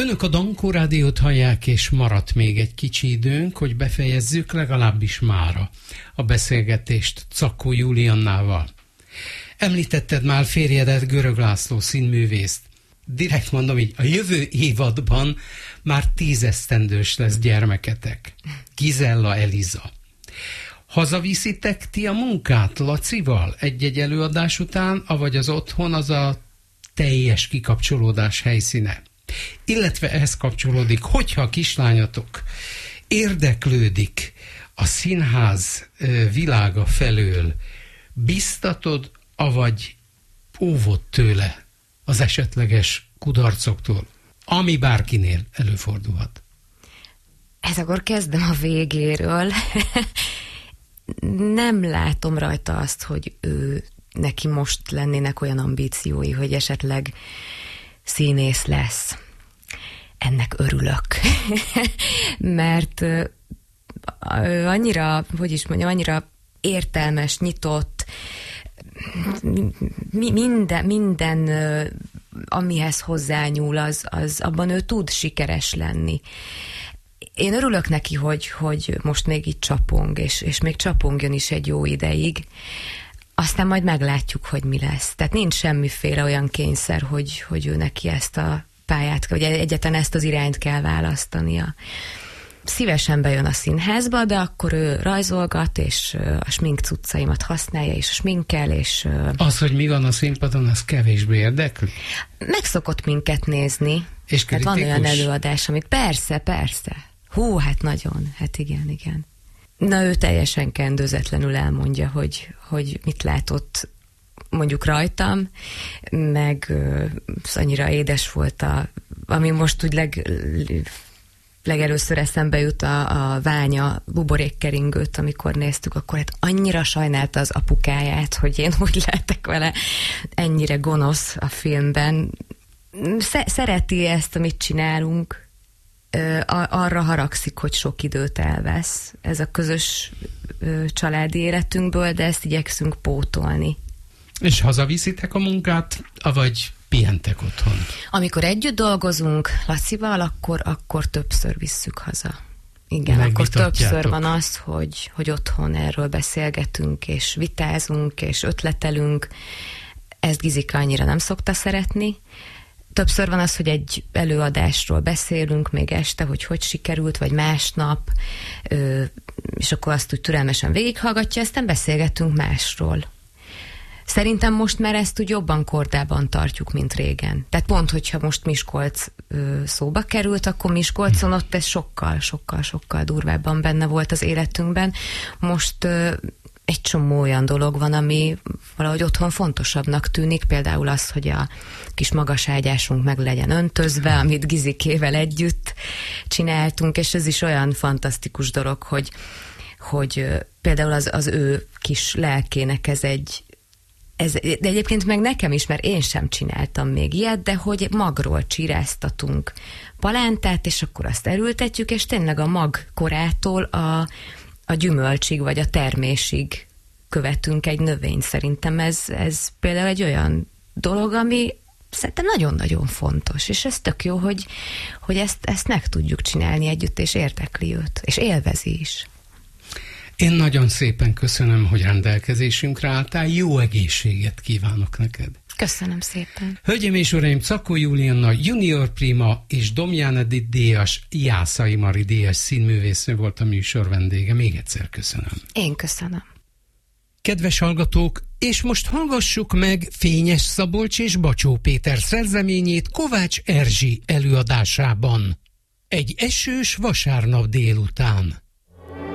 Önök a Dankó Rádiót hallják, és maradt még egy kicsi időnk, hogy befejezzük legalábbis mára a beszélgetést Czakó Juliannával. Említetted már férjedet, Görög László színművészt. Direkt mondom így, a jövő évadban már 10 esztendős lesz gyermeketek. Gizella Eliza. Hazaviszitek ti a munkát Lacival egy-egy előadás után, avagy az otthon az a teljes kikapcsolódás helyszíne? Illetve ehhez kapcsolódik, hogyha a kislányatok érdeklődik a színház világa felől, biztatod, avagy óvod tőle az esetleges kudarcoktól, ami bárkinél előfordulhat? Ez akkor kezdem a végéről. Nem látom rajta azt, hogy neki most lennének olyan ambíciói, hogy esetleg színész lesz. Ennek örülök. Mert annyira, annyira értelmes, nyitott, minden amihez hozzányúl, az abban ő tud sikeres lenni. Én örülök neki, hogy most még itt csapong, és még csapongjon is egy jó ideig. Aztán majd meglátjuk, hogy mi lesz. Tehát nincs semmiféle olyan kényszer, hogy ő neki ezt a pályát, vagy egyáltalán ezt az irányt kell választania. Szívesen bejön a színházba, de akkor ő rajzolgat, és a smink cuccaimat használja, és a sminkkel, és... Az, hogy mi van a színpadon, az kevésbé érdekli? Meg szokott minket nézni. És kritikus? Hát van olyan előadás, amit persze. Hú, hát nagyon, hát igen. Na, ő teljesen kendőzetlenül elmondja, hogy mit látott mondjuk rajtam, meg annyira édes volt ami most úgy legelőször eszembe jut a Ványa buborékkeringőt, amikor néztük, akkor hát annyira sajnálta az apukáját, hogy én úgy lehetek vele ennyire gonosz a filmben. Szereti ezt, amit csinálunk, arra haragszik, hogy sok időt elvesz ez a közös családi életünkből, de ezt igyekszünk pótolni. És hazaviszitek a munkát, avagy pihentek otthon? Amikor együtt dolgozunk Lacival, akkor többször visszük haza. Igen, akkor többször van az, hogy otthon erről beszélgetünk, és vitázunk, és ötletelünk. Ezt Gizika annyira nem szokta szeretni. Többször van az, hogy egy előadásról beszélünk még este, hogy sikerült, vagy másnap, és akkor azt úgy türelmesen végighallgatja, aztán beszélgetünk másról. Szerintem most már ezt úgy jobban kordában tartjuk, mint régen. Tehát pont, hogyha most Miskolc szóba került, akkor Miskolcon ott ez sokkal durvábban benne volt az életünkben. Most egy csomó olyan dolog van, ami valahogy otthon fontosabbnak tűnik, például az, hogy a kis magaságyásunk meg legyen öntözve, amit Gizikével együtt csináltunk, és ez is olyan fantasztikus dolog, hogy például az ő kis lelkének de egyébként meg nekem is, mert én sem csináltam még ilyet, de hogy magról csiráztatunk palántát, és akkor azt erültetjük, és tényleg a mag korától a gyümölcsig, vagy a termésig követünk egy növényt. Szerintem ez például egy olyan dolog, ami szerintem nagyon-nagyon fontos, és ez tök jó, hogy ezt meg tudjuk csinálni együtt, és érdekli őt, és élvezi is. Én nagyon szépen köszönöm, hogy rendelkezésünkre álltál, jó egészséget kívánok neked. Köszönöm szépen. Hölgyeim és uraim, Czakó Julianna junior prima és Domján Edith díjas, Jászai Mari díjas színművésznő volt a műsor vendége. Még egyszer köszönöm. Én köszönöm. Kedves hallgatók, és most hallgassuk meg Fényes Szabolcs és Bacsó Péter szerzeményét Kovács Erzsi előadásában. Egy esős vasárnap délután.